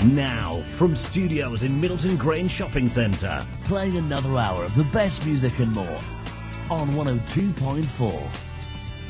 Now, from studios in Middleton Grange Shopping Centre, playing another hour of the best music and more on 102.4.